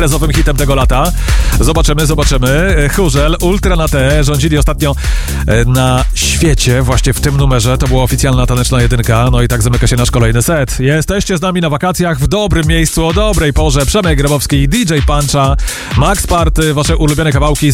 imprezowym hitem tego lata. Zobaczymy. Chórzel, Ultra na T rządzili ostatnio na świecie, właśnie w tym numerze. To była oficjalna taneczna jedynka. No i tak zamyka się nasz kolejny set. Jesteście z nami na wakacjach w dobrym miejscu, o dobrej porze. Przemek Grabowski, DJ Puncha, Max Party, wasze ulubione kawałki